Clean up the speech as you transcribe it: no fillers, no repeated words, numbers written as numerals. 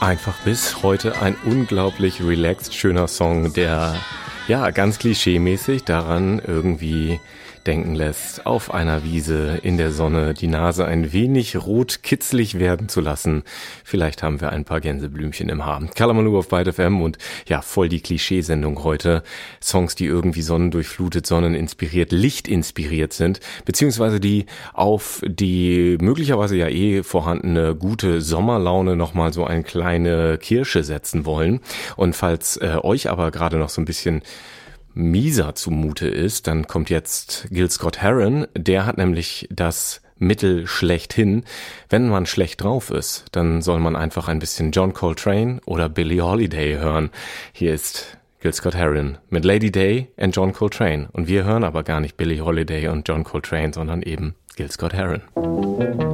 Einfach bis heute ein unglaublich relaxed schöner Song, der ja ganz klischeemäßig daran irgendwie denken lässt, auf einer Wiese in der Sonne die Nase ein wenig rot kitzlig werden zu lassen. Vielleicht haben wir ein paar Gänseblümchen im Haar. Carla Manu auf Byte FM und ja, voll die Klischeesendung heute. Songs, die irgendwie sonnendurchflutet, sonneninspiriert, lichtinspiriert sind, beziehungsweise die auf die möglicherweise ja vorhandene gute Sommerlaune nochmal so eine kleine Kirsche setzen wollen. Und falls euch aber gerade noch so ein bisschen mieser zumute ist, dann kommt jetzt Gil Scott-Heron. Der hat nämlich das Mittel schlechthin. Wenn man schlecht drauf ist, dann soll man einfach ein bisschen John Coltrane oder Billie Holiday hören. Hier ist Gil Scott-Heron mit Lady Day und John Coltrane. Und wir hören aber gar nicht Billie Holiday und John Coltrane, sondern eben Gil Scott-Heron.